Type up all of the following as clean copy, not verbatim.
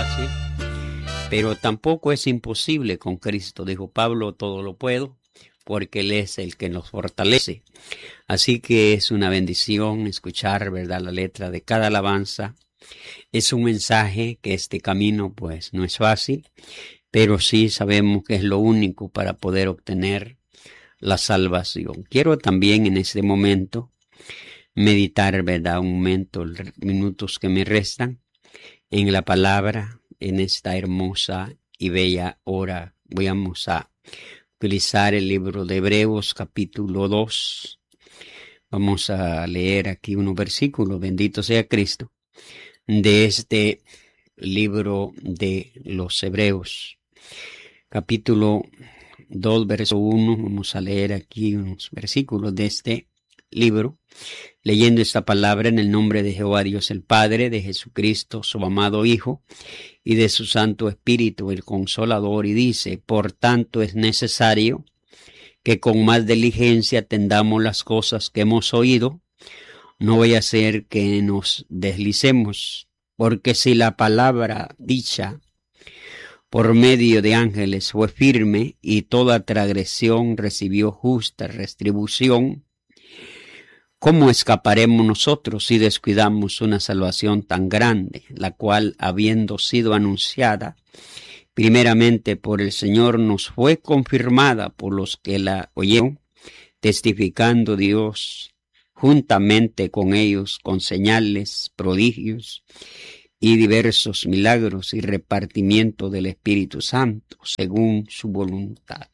fácil, pero tampoco es imposible con Cristo. Dijo Pablo, todo lo puedo, porque Él es el que nos fortalece. Así que es una bendición escuchar, ¿verdad?, la letra de cada alabanza. Es un mensaje que este camino pues no es fácil, pero sí sabemos que es lo único para poder obtener la salvación. Quiero también en este momento meditar, ¿verdad?, un momento, minutos que me restan, en la palabra, en esta hermosa y bella hora. Vamos a utilizar el libro de Hebreos capítulo 2. Vamos a leer aquí unos versículos, bendito sea Cristo, de este libro de los Hebreos. Capítulo 2, verso 1, vamos a leer aquí unos versículos de este libro, leyendo esta palabra en el nombre de Jehová Dios el Padre, de Jesucristo, su amado Hijo, y de su Santo Espíritu, el Consolador, y dice: por tanto es necesario que con más diligencia atendamos las cosas que hemos oído, no vaya a ser que nos deslicemos, porque si la palabra dicha por medio de ángeles fue firme y toda transgresión recibió justa retribución, ¿cómo escaparemos nosotros si descuidamos una salvación tan grande, la cual, habiendo sido anunciada primeramente por el Señor, nos fue confirmada por los que la oyeron, testificando Dios juntamente con ellos con señales, prodigios y diversos milagros y repartimiento del Espíritu Santo según su voluntad?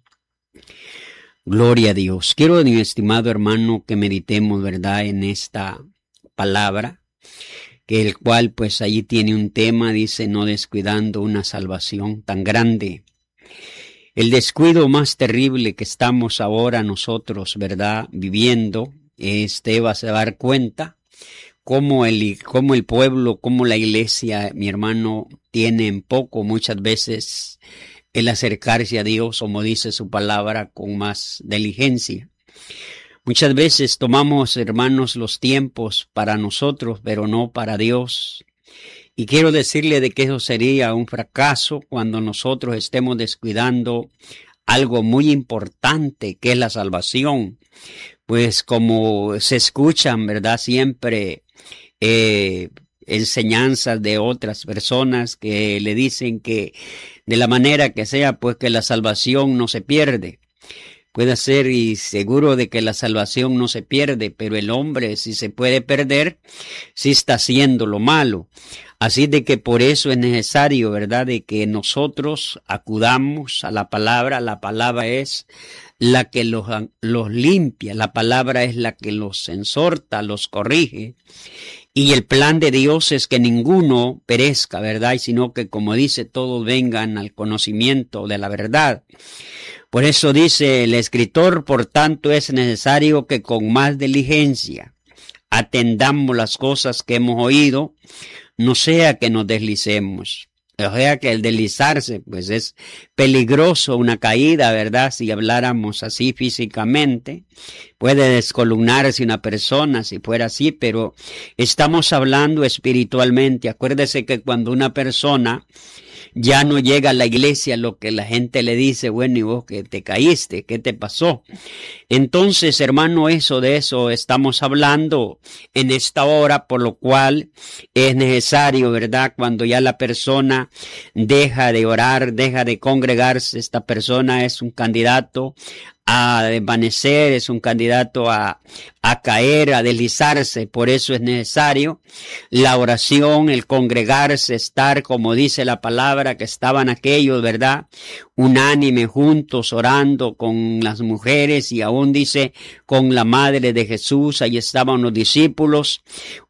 Gloria a Dios. Quiero, mi estimado hermano, que meditemos, ¿verdad?, en esta palabra, que el cual pues allí tiene un tema, dice: no descuidando una salvación tan grande. El descuido más terrible que estamos ahora nosotros, ¿verdad?, viviendo, va a dar cuenta cómo el pueblo, cómo la iglesia, mi hermano, tiene en poco muchas veces el acercarse a Dios, como dice su palabra, con más diligencia. Muchas veces tomamos, hermanos, los tiempos para nosotros, pero no para Dios. Y quiero decirle de que eso sería un fracaso cuando nosotros estemos descuidando algo muy importante, que es la salvación. Pues como se escuchan, ¿verdad?, siempre enseñanzas de otras personas que le dicen que de la manera que sea, pues que la salvación no se pierde. Puede ser, y seguro de que la salvación no se pierde, pero el hombre, si se puede perder, sí está haciendo lo malo. Así de que por eso es necesario, ¿verdad?, de que nosotros acudamos a la palabra. La palabra es la que los limpia, la palabra es la que los exhorta, los corrige. Y el plan de Dios es que ninguno perezca, ¿verdad?, sino que, como dice, todos vengan al conocimiento de la verdad. Por eso dice el escritor: por tanto es necesario que con más diligencia atendamos las cosas que hemos oído, no sea que nos deslicemos. O sea que el deslizarse pues es peligroso, una caída, ¿verdad? Si habláramos así físicamente, puede descolumnarse una persona si fuera así, pero estamos hablando espiritualmente. Acuérdese que cuando una persona ya no llega a la iglesia, lo que la gente le dice: bueno, ¿y vos que te caíste? ¿Qué te pasó? Entonces, hermano, de eso estamos hablando en esta hora, por lo cual es necesario, ¿verdad?, cuando ya la persona deja de orar, deja de congregarse, esta persona es un candidato a desvanecer, es un candidato a caer, a deslizarse. Por eso es necesario la oración, el congregarse, estar, como dice la palabra, que estaban aquellos, ¿verdad?, unánime, juntos, orando con las mujeres, y aún dice con la madre de Jesús. Ahí estaban los discípulos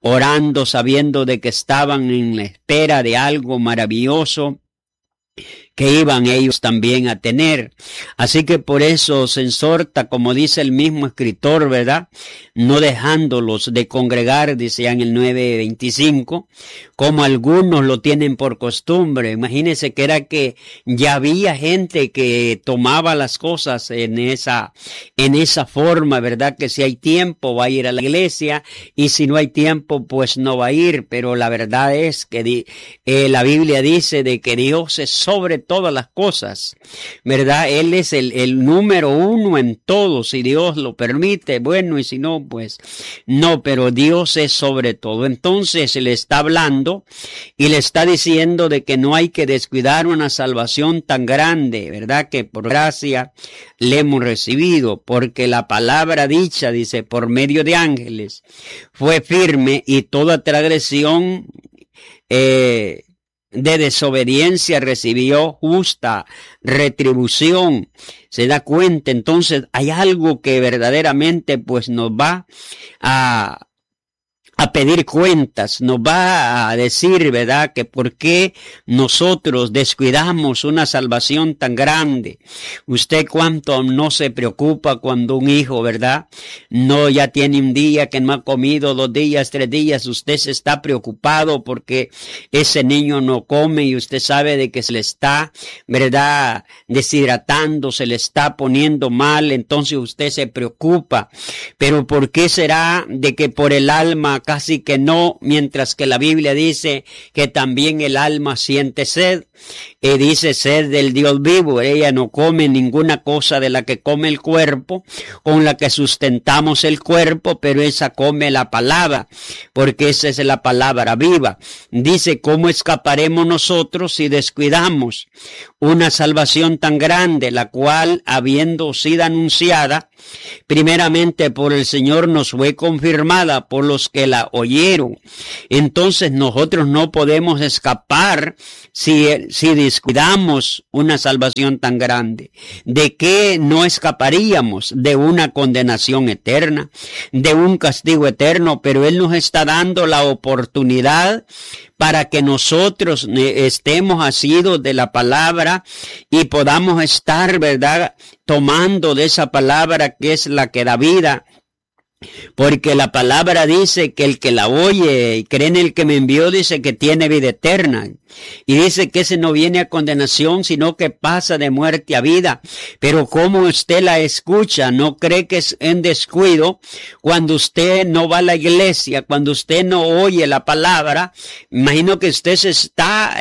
orando, sabiendo de que estaban en la espera de algo maravilloso que iban ellos también a tener. Así que por eso se exhorta, como dice el mismo escritor, ¿verdad? No dejándolos de congregar, dice ya en el 9:25, como algunos lo tienen por costumbre. Imagínense que era que ya había gente que tomaba las cosas en esa forma, ¿verdad? Que si hay tiempo va a ir a la iglesia y si no hay tiempo pues no va a ir, pero la verdad es que la Biblia dice de que Dios es sobre todas las cosas, ¿verdad? Él es el número uno en todo, si Dios lo permite, bueno, y si no, pues no, pero Dios es sobre todo. Entonces le está hablando y le está diciendo de que no hay que descuidar una salvación tan grande, ¿verdad? Que por gracia le hemos recibido, porque la palabra dicha, dice, por medio de ángeles, fue firme y toda transgresión de desobediencia recibió justa retribución. Se da cuenta, entonces hay algo que verdaderamente pues nos va a pedir cuentas, nos va a decir, ¿verdad?, que por qué nosotros descuidamos una salvación tan grande. Usted cuánto no se preocupa cuando un hijo, ¿verdad?, no ya tiene un día que no ha comido, 2 días, 3 días, usted se está preocupado porque ese niño no come y usted sabe de que se le está, ¿verdad?, deshidratando, se le está poniendo mal, entonces usted se preocupa. Pero ¿por qué será de que por el alma casi que no, mientras que la Biblia dice que también el alma siente sed? Y dice sed del Dios vivo. Ella no come ninguna cosa de la que come el cuerpo, con la que sustentamos el cuerpo, pero esa come la palabra, porque esa es la palabra viva. Dice, ¿cómo escaparemos nosotros si descuidamos una salvación tan grande, la cual, habiendo sido anunciada primeramente por el Señor, nos fue confirmada por los que la oyeron? Entonces nosotros no podemos escapar si descuidamos una salvación tan grande. ¿De qué no escaparíamos? De una condenación eterna, de un castigo eterno, pero Él nos está dando la oportunidad para que nosotros estemos asidos de la palabra y podamos estar, ¿verdad?, tomando de esa palabra que es la que da vida. Porque la palabra dice que el que la oye y cree en el que me envió, dice que tiene vida eterna. Y dice que ese no viene a condenación, sino que pasa de muerte a vida. Pero como usted la escucha, no cree que es en descuido, cuando usted no va a la iglesia, cuando usted no oye la palabra, imagino que usted se está,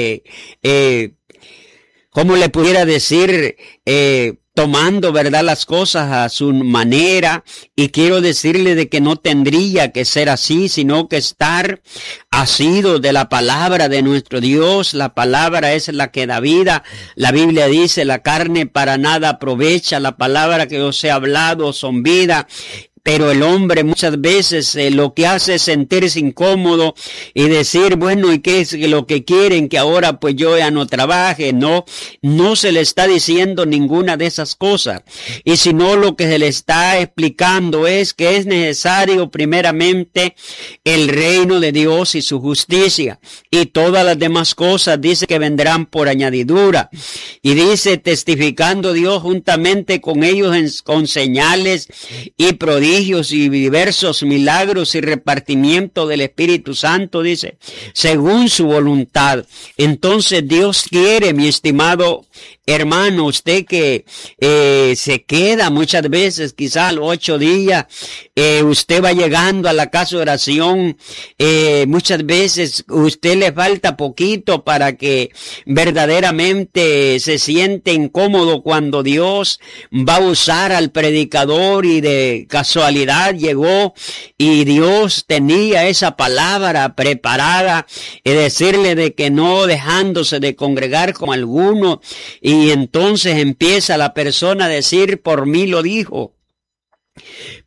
¿cómo le pudiera decir? Tomando, ¿verdad?, las cosas a su manera, y quiero decirle de que no tendría que ser así, sino que estar asido de la palabra de nuestro Dios. La palabra es la que da vida. La Biblia dice, la carne para nada aprovecha, la palabra que os he hablado son vida. Pero el hombre muchas veces lo que hace es sentirse incómodo y decir, bueno, ¿y qué es lo que quieren? Que ahora pues yo ya no trabaje. No se le está diciendo ninguna de esas cosas. Y sino lo que se le está explicando es que es necesario primeramente el reino de Dios y su justicia. Y todas las demás cosas dice que vendrán por añadidura. Y dice, testificando Dios juntamente con ellos con señales y prodigios y diversos milagros y repartimiento del Espíritu Santo, dice, según su voluntad. Entonces Dios quiere, mi estimado hermano, usted que se queda muchas veces, quizás a los 8 días, usted va llegando a la casa de oración, muchas veces usted le falta poquito para que verdaderamente se siente incómodo cuando Dios va a usar al predicador y de casualidad llegó y Dios tenía esa palabra preparada y decirle de que no dejándose de congregar como algunos. Y entonces empieza la persona a decir, por mí lo dijo.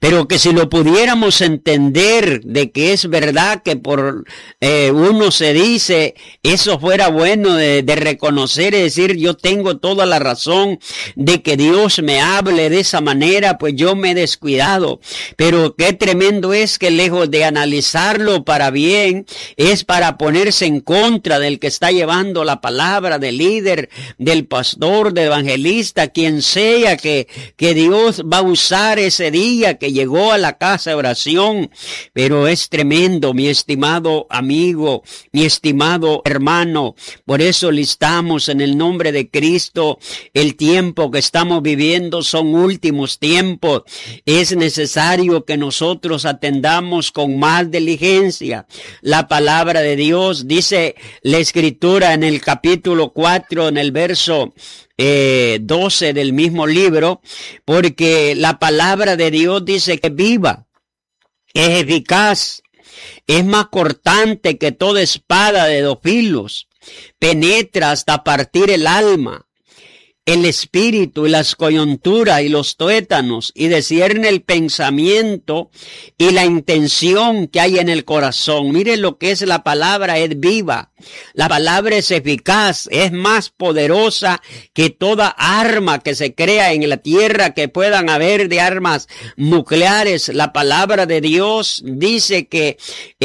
pero que si lo pudiéramos entender de que es verdad que por uno se dice, eso fuera bueno de reconocer y decir, yo tengo toda la razón de que Dios me hable de esa manera, pues yo me he descuidado. Pero qué tremendo es que lejos de analizarlo para bien, es para ponerse en contra del que está llevando la palabra, del líder, del pastor, del evangelista, quien sea que Dios va a usar ese día que llegó a la casa de oración. Pero es tremendo, mi estimado amigo, mi estimado hermano. Por eso listamos en el nombre de Cristo el tiempo que estamos viviendo, son últimos tiempos. Es necesario que nosotros atendamos con más diligencia la palabra de Dios. Dice la Escritura en el capítulo 4, en el verso 12 del mismo libro, porque la palabra de Dios dice que es viva, es eficaz, es más cortante que toda espada de 2 filos, penetra hasta partir el alma, el espíritu y las coyunturas y los tuétanos, y discierne el pensamiento y la intención que hay en el corazón. Mire lo que es la palabra, es viva. La palabra es eficaz, es más poderosa que toda arma que se crea en la tierra, que puedan haber de armas nucleares. La palabra de Dios dice que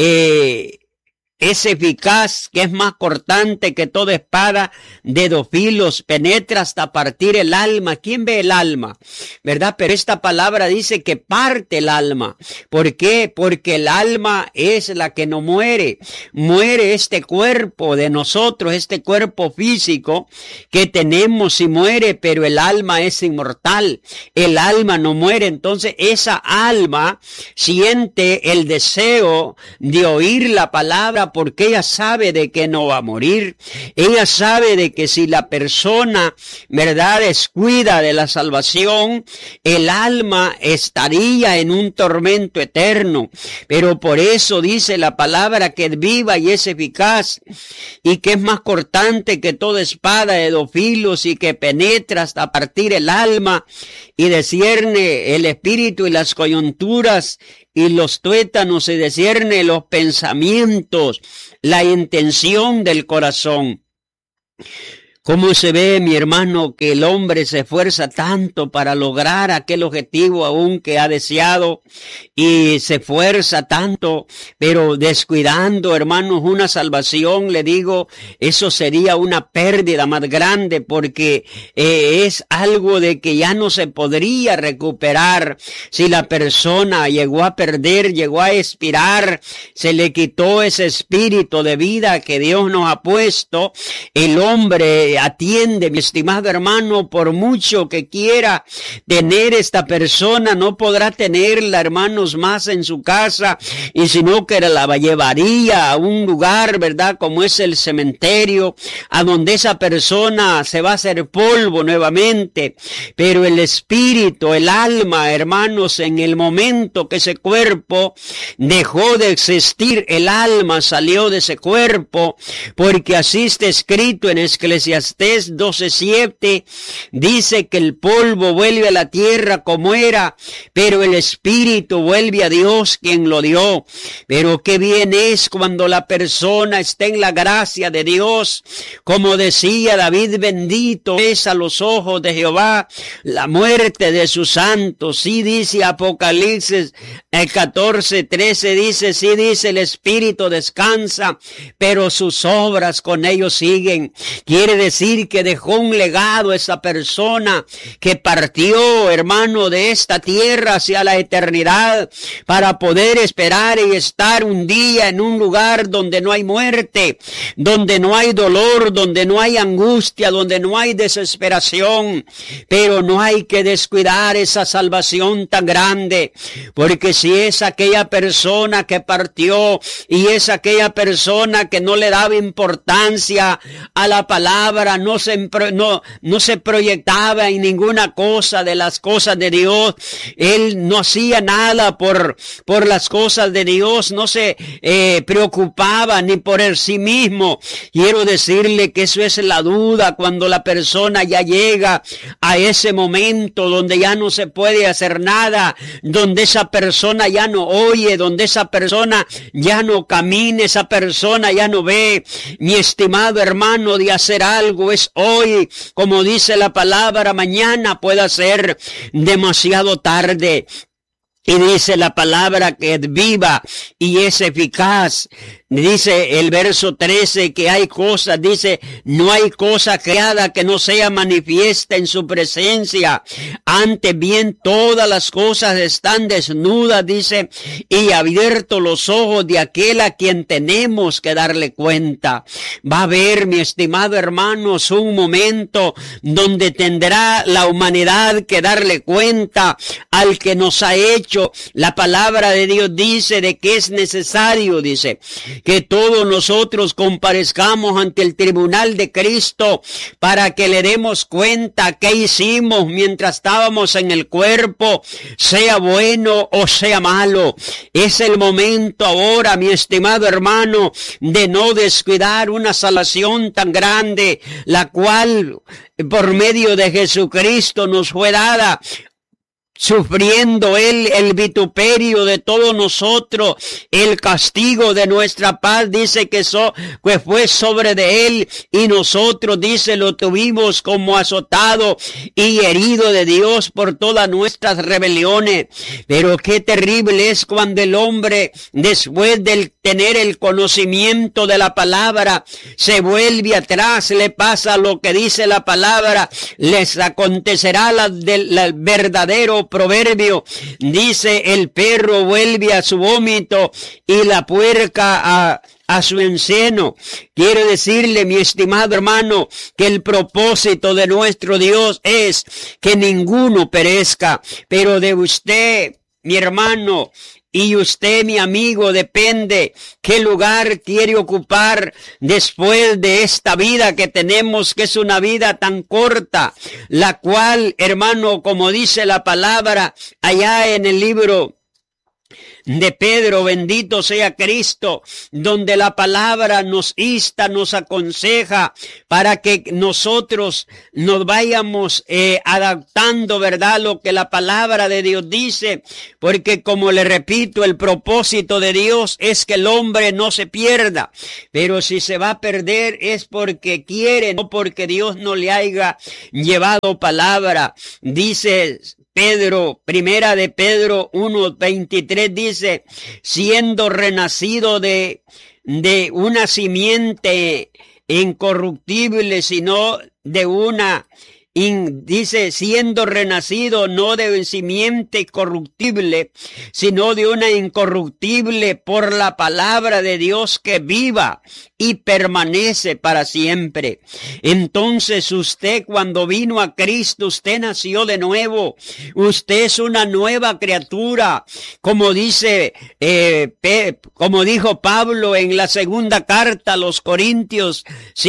es eficaz, que es más cortante que toda espada de 2 filos, penetra hasta partir el alma. ¿Quién ve el alma? ¿Verdad? Pero esta palabra dice que parte el alma. ¿Por qué? Porque el alma es la que no muere. Muere este cuerpo de nosotros, este cuerpo físico que tenemos y muere, pero el alma es inmortal. El alma no muere. Entonces esa alma siente el deseo de oír la palabra, porque ella sabe de que no va a morir. Ella sabe de que si la persona, ¿verdad?, descuida de la salvación, el alma estaría en un tormento eterno. Pero por eso dice la palabra que es viva y es eficaz, y que es más cortante que toda espada de 2 filos, y que penetra hasta partir el alma y discierne el espíritu y las coyunturas y los tuétanos, y discierne los pensamientos, la intención del corazón. ¿Cómo se ve, mi hermano, que el hombre se esfuerza tanto para lograr aquel objetivo aún que ha deseado, y se esfuerza tanto, pero descuidando, hermanos, una salvación? Le digo, eso sería una pérdida más grande, porque es algo de que ya no se podría recuperar. Si la persona llegó a perder, llegó a expirar, se le quitó ese espíritu de vida que Dios nos ha puesto, el hombre atiende, mi estimado hermano, por mucho que quiera tener esta persona, no podrá tenerla, hermanos, más en su casa, y sino que la llevaría a un lugar, ¿verdad?, como es el cementerio, a donde esa persona se va a hacer polvo nuevamente. Pero el espíritu, el alma, hermanos, en el momento que ese cuerpo dejó de existir, el alma salió de ese cuerpo, porque así está escrito en Eclesiastés 12:7, dice que el polvo vuelve a la tierra como era, pero el espíritu vuelve a Dios quien lo dio. Pero qué bien es cuando la persona está en la gracia de Dios. Como decía David, bendito es a los ojos de Jehová la muerte de sus santos. Sí dice Apocalipsis 14:13, dice, sí dice, el espíritu descansa, pero sus obras con ellos siguen. Quiere decir que dejó un legado esa persona, que partió, hermano, de esta tierra hacia la eternidad, para poder esperar y estar un día en un lugar donde no hay muerte, donde no hay dolor, donde no hay angustia, donde no hay desesperación. Pero no hay que descuidar esa salvación tan grande, porque si es aquella persona que partió, y es aquella persona que no le daba importancia a la palabra palabra no se proyectaba en ninguna cosa de las cosas de Dios. Él no hacía nada por las cosas de Dios, no se preocupaba ni por él sí mismo. Quiero decirle que eso es la duda cuando la persona ya llega a ese momento donde ya no se puede hacer nada, donde esa persona ya no oye, donde esa persona ya no camina, esa persona ya no ve. Mi estimado hermano, de hacer algo es hoy, como dice la palabra, mañana puede ser demasiado tarde. Y dice la palabra que es viva y es eficaz. Dice el verso 13 que hay cosas, dice, no hay cosa creada que no sea manifiesta en su presencia. Antes bien, todas las cosas están desnudas, dice, y abiertos los ojos de aquel a quien tenemos que darle cuenta. Va a haber, mi estimado hermanos, un momento donde tendrá la humanidad que darle cuenta al que nos ha hecho. La palabra de Dios dice de que es necesario, dice, que todos nosotros comparezcamos ante el tribunal de Cristo para que le demos cuenta qué hicimos mientras estábamos en el cuerpo, sea bueno o sea malo. Es el momento ahora, mi estimado hermano, de no descuidar una salvación tan grande, la cual por medio de Jesucristo nos fue dada, sufriendo él el vituperio de todos nosotros, el castigo de nuestra paz, dice que fue sobre de él, y nosotros, dice, lo tuvimos como azotado y herido de Dios por todas nuestras rebeliones. Pero qué terrible es cuando el hombre, después de tener el conocimiento de la palabra, se vuelve atrás, le pasa lo que dice la palabra, les acontecerá del verdadero proverbio. Dice, el perro vuelve a su vómito y la puerca a su enceno. Quiero decirle, mi estimado hermano, que el propósito de nuestro Dios es que ninguno perezca, pero de usted, mi hermano, y usted, mi amigo, depende qué lugar quiere ocupar después de esta vida que tenemos, que es una vida tan corta, la cual, hermano, como dice la palabra allá en el libro de Pedro, bendito sea Cristo, donde la palabra nos insta, nos aconseja para que nosotros nos vayamos adaptando, ¿verdad?, lo que la palabra de Dios dice, porque como le repito, el propósito de Dios es que el hombre no se pierda, pero si se va a perder es porque quiere, no porque Dios no le haya llevado palabra. Dice Pedro, primera de Pedro 1:23 dice, siendo renacido de una simiente incorruptible, sino de una, dice, siendo renacido no de simiente corruptible, sino de una incorruptible por la palabra de Dios que viva y permanece para siempre. Entonces usted, cuando vino a Cristo, usted nació de nuevo. Usted es una nueva criatura, como dice, como dijo Pablo en la segunda carta a los Corintios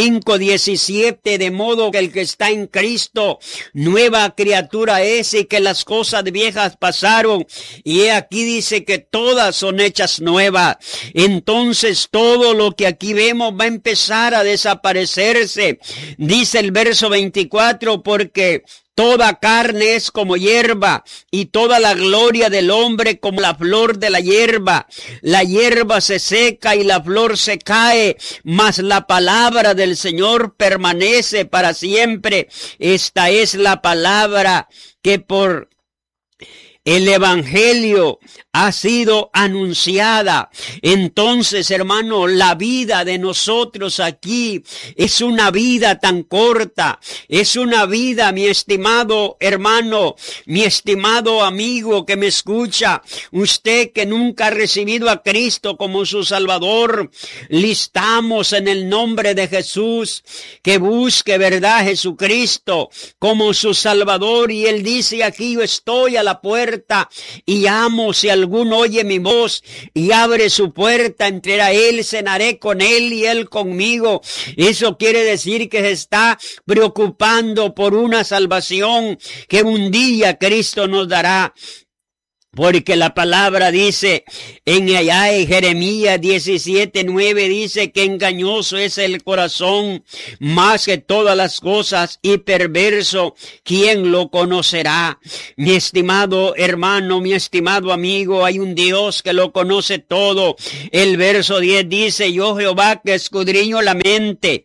5:17, de modo que el que está en Cristo, nueva criatura es, y que las cosas viejas pasaron, y he aquí dice que todas son hechas nuevas. Entonces todo lo que aquí vemos va a empezar a desaparecerse. Dice el verso 24, porque toda carne es como hierba, y toda la gloria del hombre como la flor de la hierba. La hierba se seca y la flor se cae, mas la palabra del Señor permanece para siempre. Esta es la palabra que por el evangelio ha sido anunciada. Entonces, hermano, la vida de nosotros aquí es una vida tan corta, es una vida, mi estimado hermano, mi estimado amigo que me escucha, usted que nunca ha recibido a Cristo como su Salvador, listamos en el nombre de Jesús que busque, verdad, Jesucristo como su Salvador, y él dice aquí, yo estoy a la puerta puerta y amo. Si alguno oye mi voz y abre su puerta, entraré a él, cenaré con él y él conmigo. Eso quiere decir que se está preocupando por una salvación que un día Cristo nos dará. Porque la palabra dice en Jeremías 17:9 dice que engañoso es el corazón más que todas las cosas y perverso, ¿quién lo conocerá? Mi estimado hermano, mi estimado amigo, hay un Dios que lo conoce todo. El verso 10 dice, yo Jehová que escudriño la mente,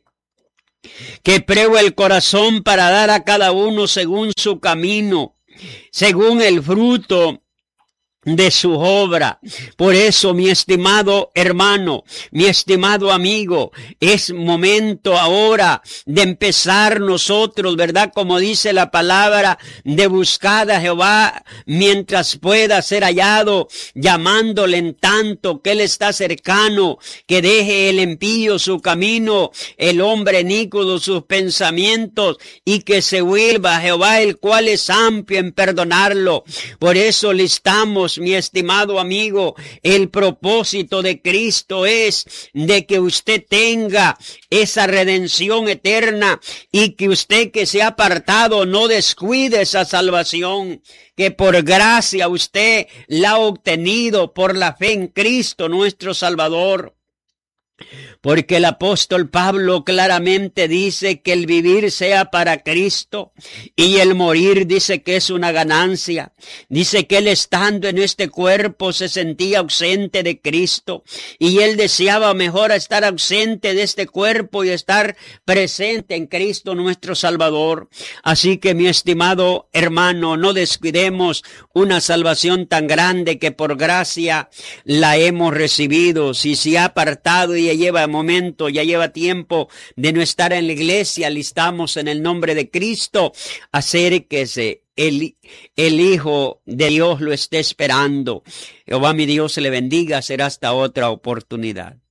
que pruebo el corazón para dar a cada uno según su camino, según el fruto de su obra. Por eso, mi estimado hermano, mi estimado amigo, es momento ahora de empezar nosotros, ¿verdad? Como dice la palabra, de buscar a Jehová mientras pueda ser hallado, llamándole en tanto que él está cercano, que deje el impío su camino, el hombre inicuo sus pensamientos, y que se vuelva a Jehová, el cual es amplio en perdonarlo. Por eso listamos, mi estimado amigo, el propósito de Cristo es de que usted tenga esa redención eterna y que usted que se ha apartado no descuide esa salvación, que por gracia usted la ha obtenido por la fe en Cristo nuestro Salvador. Porque el apóstol Pablo claramente dice que el vivir sea para Cristo y el morir dice que es una ganancia. Dice que él estando en este cuerpo se sentía ausente de Cristo y él deseaba mejor estar ausente de este cuerpo y estar presente en Cristo nuestro Salvador. Así que mi estimado hermano, no descuidemos una salvación tan grande que por gracia la hemos recibido. Si se ha apartado y ya lleva momento, ya lleva tiempo de no estar en la iglesia, listamos en el nombre de Cristo, acérquese, el Hijo de Dios lo está esperando. Jehová mi Dios le bendiga, será hasta otra oportunidad.